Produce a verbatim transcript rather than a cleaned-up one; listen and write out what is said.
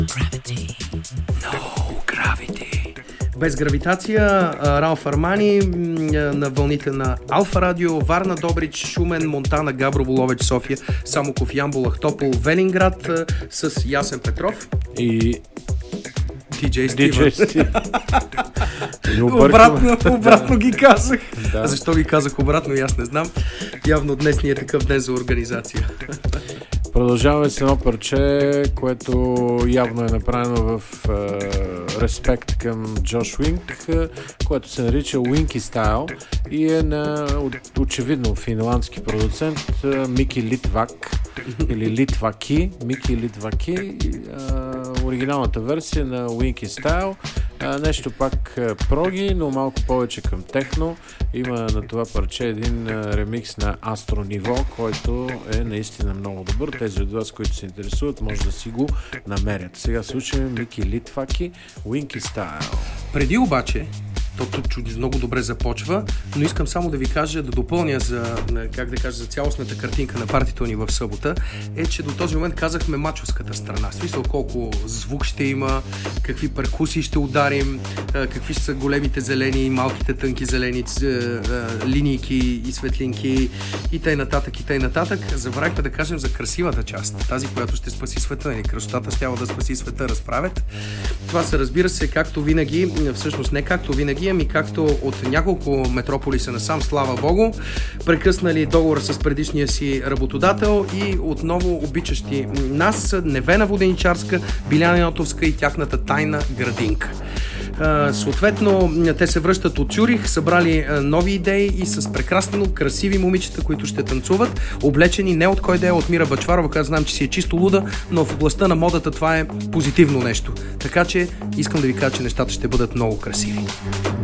No gravity. Без гравитация, Ралф Армани на вълните на Алфа Радио, Варна, Добрич, Шумен, Монтана, Габрово, Ловеч, София, Самоков, Ямбол, Ахтопол, Велинград с Ясен Петров и Диджей Стивън. Стивън. обратно, обратно ги казах. Да. Защо ги казах обратно, аз не знам. Явно днес ни е такъв ден за организация. Продължаваме с едно парче, което явно е направено в е, респект към Джош Уинк, което се нарича Winky Style и е на очевидно финландски продуцент Мики Литвак или Литваки, Мики Литваки, е, оригиналната версия на Winky Style. Нещо пак проги, но малко повече към техно. Има на това парче един ремикс на Астро Ниво, който е наистина много добър. Тези от вас, които се интересуват, може да си го намерят. Сега слушаме Мики Литваки, Winky Style. Преди обаче, то много добре започва, но искам само да ви кажа, да допълня за, как да кажа, за цялостната картинка на партито ни в събота, е, че до този момент казахме мачовската страна. В смисъл колко звук ще има, какви перкусии ще ударим, какви ще са големите зелени и малките тънки зелени линийки и светлинки и тъй нататък и тъй нататък. Забравихме да кажем за красивата част, тази, която ще спаси света. И красотата ще да спаси света, разправят. Това се разбира се, както винаги, всъщност не както винаги, ами както от няколко метрополиса насам, слава Богу, прекъснали договора с предишния си работодател и отново обичащи нас Невена Воденичарска, Биляна Йотовска и тяхната тайна градинка. Uh, съответно, те се връщат от Цюрих, събрали uh, нови идеи и с прекрасно красиви момичета, които ще танцуват, облечени не от кой да е, от Мира Бачварова, която знам, че си е чисто луда, но в областта на модата това е позитивно нещо. Така че искам да ви кажа, че нещата ще бъдат много красиви.